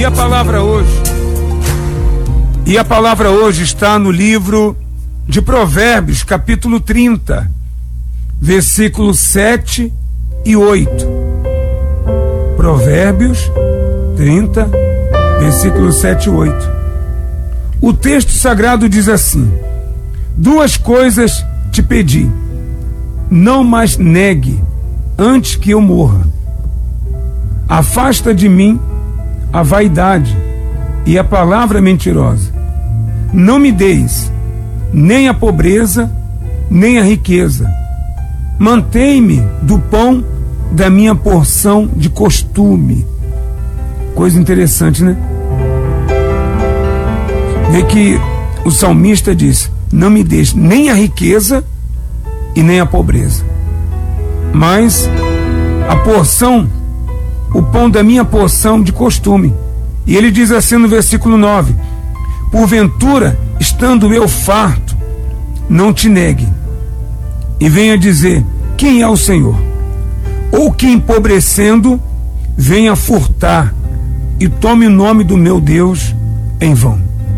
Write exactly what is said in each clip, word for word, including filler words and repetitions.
E a palavra hoje? E a palavra hoje está no livro de Provérbios, capítulo trinta, versículos sete e oito. Provérbios trinta, versículos sete e oito. O texto sagrado diz assim: duas coisas te pedi, não mais negue antes que eu morra. Afasta de mim a vaidade e a palavra mentirosa. Não me deis nem a pobreza, nem a riqueza. Mantém-me do pão da minha porção de costume. Coisa interessante, né? Vê que o salmista diz: não me deixe nem a riqueza e nem a pobreza, mas a porção, o pão da minha porção de costume. E ele diz assim no versículo nove: porventura, estando eu farto, não te negue, e venha dizer: quem é o Senhor? Ou que empobrecendo venha furtar e tome o nome do meu Deus em vão.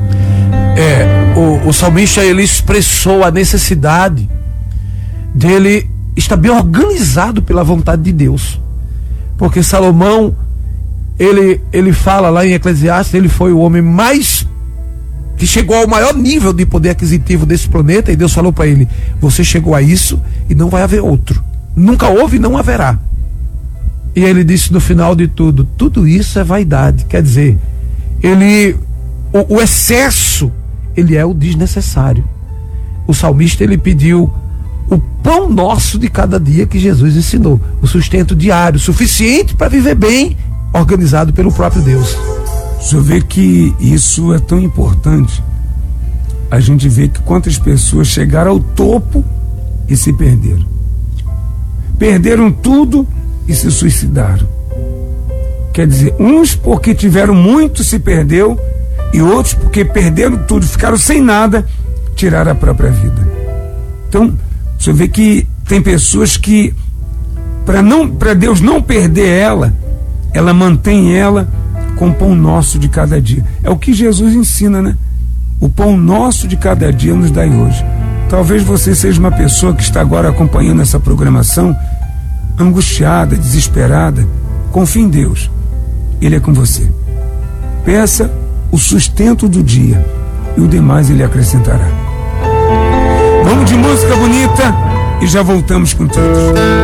É, o, o salmista, ele expressou a necessidade dele estar bem organizado pela vontade de Deus, porque Salomão, ele, ele fala lá em Eclesiastes, ele foi o homem mais, que chegou ao maior nível de poder aquisitivo desse planeta, e Deus falou para ele: você chegou a isso e não vai haver outro, nunca houve e não haverá. E ele disse no final de tudo: tudo isso é vaidade. Quer dizer, ele, o, o excesso, ele é o desnecessário. O salmista, ele pediu o pão nosso de cada dia que Jesus ensinou, o sustento diário, suficiente para viver bem, organizado pelo próprio Deus. Você vê que isso é tão importante. A gente vê que quantas pessoas chegaram ao topo e se perderam. Perderam tudo e se suicidaram. Quer dizer, uns porque tiveram muito se perdeu, e outros porque perderam tudo, ficaram sem nada, tiraram a própria vida. Então, você vê que tem pessoas que, para não, para Deus não perder ela, ela mantém ela com o pão nosso de cada dia. É o que Jesus ensina, né? O pão nosso de cada dia nos dai hoje. Talvez você seja uma pessoa que está agora acompanhando essa programação, angustiada, desesperada. Confie em Deus, Ele é com você. Peça o sustento do dia e o demais Ele acrescentará. Vamos de música bonita e já voltamos com tudo.